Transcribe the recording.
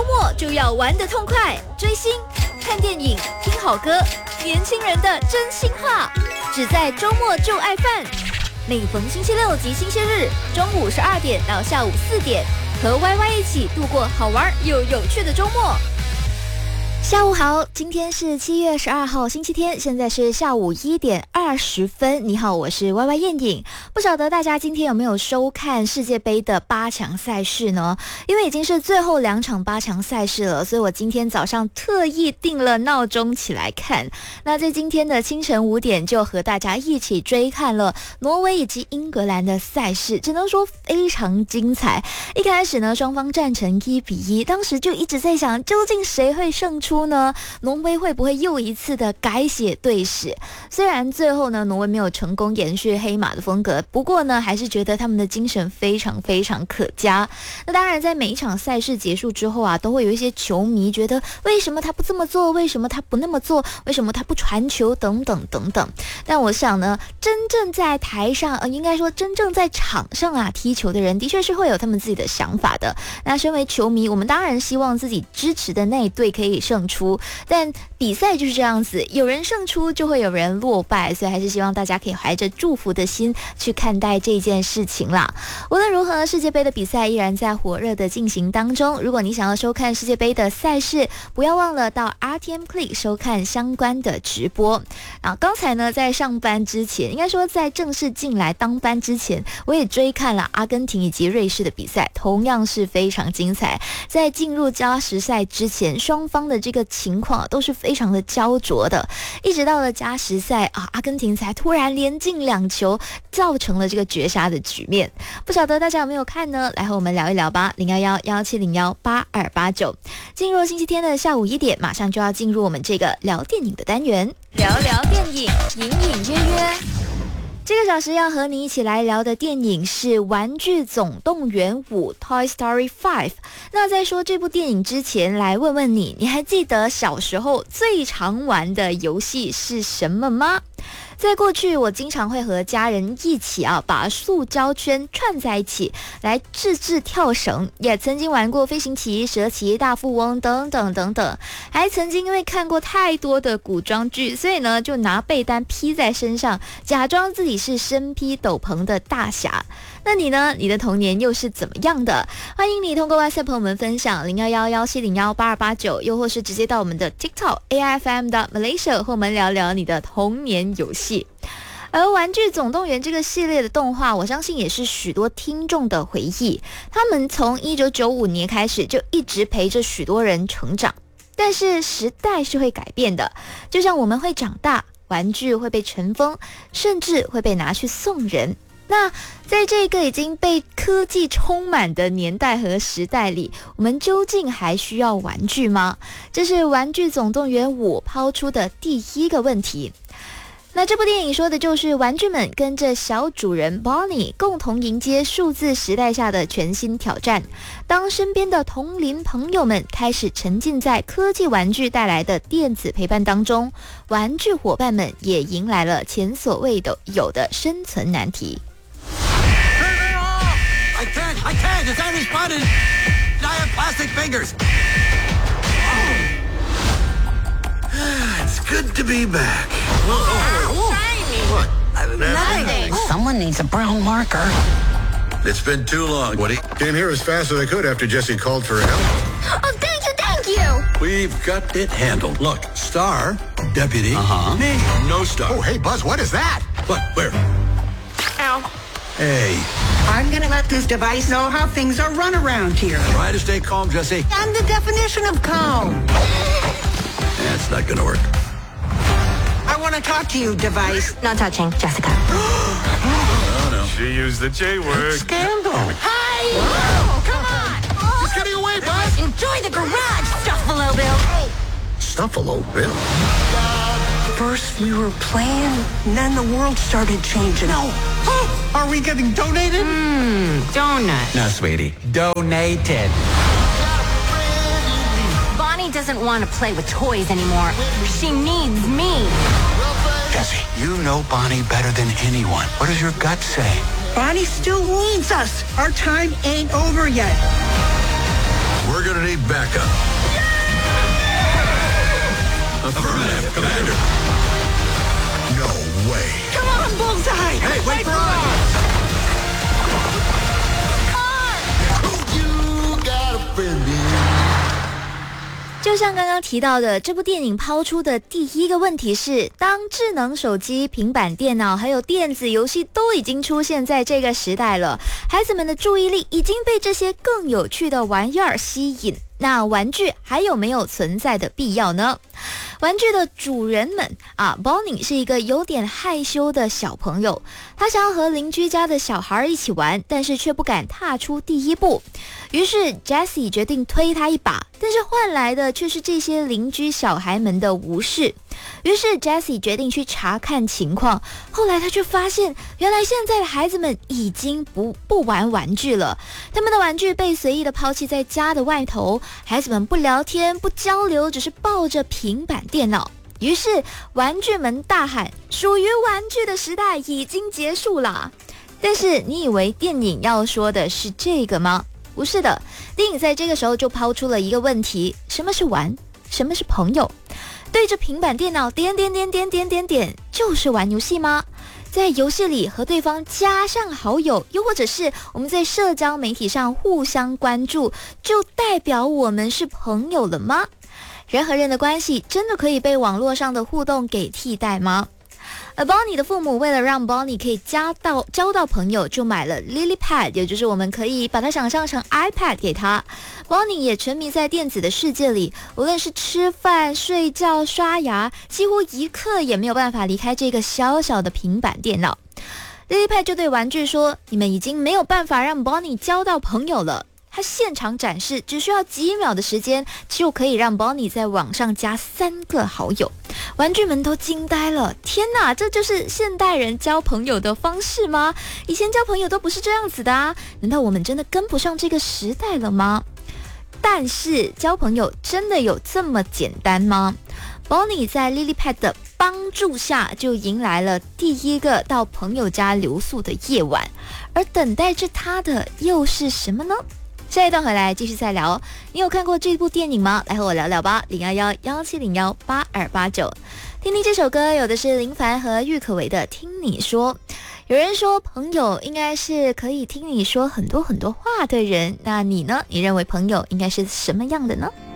末就要玩得痛快，追星、看电影、听好歌，年轻人的真心话，只在周末就爱饭。每逢星期六及星期日，中午12点到下午4点，和 YY 一起度过好玩又有趣的周末。下午好，今天是7月12号星期天，现在是下午1点20分。你好，我是 YY 燕颖。不晓得大家今天有没有收看世界杯的8强赛事呢？因为已经是最后2场8强赛事了，所以我今天早上特意定了闹钟起来看。那在今天的清晨5点就和大家一起追看了挪威以及英格兰的赛事，只能说非常精彩。一开始呢，双方战成1-1，当时就一直在想，究竟谁会胜出呢？挪威会不会又一次的改写队史？虽然最后呢，挪威没有成功延续黑马的风格，不过呢，还是觉得他们的精神非常非常可嘉。那当然，在每一场赛事结束之后啊，都会有一些球迷觉得，为什么他不这么做？为什么他不那么做？为什么他不传球？等等等等。但我想呢，真正在台上，应该说真正在场上啊踢球的人，的确是会有他们自己的想法的。那身为球迷，我们当然希望自己支持的那一队可以胜出，但比赛就是这样子，有人胜出就会有人落败，所以还是希望大家可以怀着祝福的心去看待这件事情啦。无论如何，世界杯的比赛依然在火热的进行当中。如果你想要收看世界杯的赛事，不要忘了到 RTM Click 收看相关的直播。刚才呢，在上班之前，应该说在正式进来当班之前，我也追看了阿根廷以及瑞士的比赛，同样是非常精彩。在进入加时赛之前，双方的这个情况都是非常的焦灼的，一直到了加时赛阿根廷才突然连进2球，造成了这个绝杀的局面。不晓得大家有没有看呢？来和我们聊一聊吧，011-1701-8289。进入星期天的下午1点，马上就要进入我们这个聊电影的单元，聊聊电影，隐隐约约。这个小时要和你一起来聊的电影是《玩具总动员5》Toy Story 5。那在说这部电影之前，来问问你，你还记得小时候最常玩的游戏是什么吗？在过去，我经常会和家人一起把塑胶圈串在一起来自跳绳，也曾经玩过飞行棋、蛇棋、大富翁等等等等，还曾经因为看过太多的古装剧，所以呢就拿被单披在身上，假装自己是身披斗篷的大侠。那你呢？你的童年又是怎么样的？欢迎你通过 WhatsApp 和我们分享011-1701-8289，又或是直接到我们的 TikTok AIFM 的 Malaysia 和我们聊聊你的童年游戏。而《玩具总动员》这个系列的动画，我相信也是许多听众的回忆。他们从1995年开始就一直陪着许多人成长。但是时代是会改变的，就像我们会长大，玩具会被尘封，甚至会被拿去送人。那在这个已经被科技充满的年代和时代里，我们究竟还需要玩具吗？这是《玩具总动员5》抛出的第一个问题。那这部电影说的就是玩具们跟着小主人 Bonnie 共同迎接数字时代下的全新挑战。当身边的同龄朋友们开始沉浸在科技玩具带来的电子陪伴当中，玩具伙伴们也迎来了前所未有的生存难题。 I can't! It's unresponded! I have plastic fingers! It's good to be back. What? Nothing. Someone needs a brown marker. It's been too long, Woody. Came here as fast as I could after Jesse called for help. Oh, thank you! We've got it handled. Look, Star, Deputy, me, no Star. Oh, hey, Buzz, what is that? What? Where? Ow. Hey, I'm gonna let this device know how things are run around here. try to stay calm, Jesse. I'm the definition of calm. That's not gonna work. I want to talk to you, device. No touching, Jessica. Oh, no. She used the J word. Scandal. Hi! Oh, come on! Just getting away, Buzz! Enjoy the garage, Stuffalo Bill! Stuffalo Bill. First we were playing, and then the world started changing. No. Oh, are we getting donated? Donut. No, sweetie. Donated. Bonnie doesn't want to play with toys anymore. She needs me. Jesse, you know Bonnie better than anyone. What does your gut say? Bonnie still needs us. Our time ain't over yet. We're gonna need backup. America. Affirmative, Commander. No way. Come on, Bullseye! Hey, wait for us! You got a friend in. 就像刚刚提到的，这部电影抛出的第一个问题是，当智能手机、平板电脑还有电子游戏都已经出现在这个时代了，孩子们的注意力已经被这些更有趣的玩意儿吸引，那玩具还有没有存在的必要呢？玩具的主人们Bonnie 是一个有点害羞的小朋友，他想要和邻居家的小孩一起玩，但是却不敢踏出第一步。于是 Jessie 决定推他一把，但是换来的却是这些邻居小孩们的无视。于是 Jessie 决定去查看情况，后来他却发现，原来现在的孩子们已经不玩玩具了，他们的玩具被随意的抛弃在家的外头，孩子们不聊天不交流，只是抱着平板电脑。于是玩具们大喊，属于玩具的时代已经结束了。但是你以为电影要说的是这个吗？不是的，电影在这个时候就抛出了一个问题，什么是玩？什么是朋友？对着平板电脑点，就是玩游戏吗？在游戏里和对方加上好友，又或者是我们在社交媒体上互相关注，就代表我们是朋友了吗？人和人的关系真的可以被网络上的互动给替代吗？而 Bonnie 的父母为了让 Bonnie 可以交到朋友，就买了 LilyPad， 也就是我们可以把它想象成 iPad 给他。Bonnie 也沉迷在电子的世界里，无论是吃饭、睡觉、刷牙，几乎一刻也没有办法离开这个小小的平板电脑。LilyPad 就对玩具说，你们已经没有办法让 Bonnie 交到朋友了。他现场展示，只需要几秒的时间，就可以让 Bonnie 在网上加3个好友。玩具们都惊呆了，天哪，这就是现代人交朋友的方式吗？以前交朋友都不是这样子的啊，难道我们真的跟不上这个时代了吗？但是交朋友真的有这么简单吗？ Bonnie 在 LilyPad 的帮助下，就迎来了第一个到朋友家留宿的夜晚，而等待着他的又是什么呢？下一段回来继续再聊。你有看过这部电影吗？来和我聊聊吧，011-1701-8289。听听这首歌，有的是林凡和郁可唯的《听你说》。有人说朋友应该是可以听你说很多很多话的人，那你呢？你认为朋友应该是什么样的呢？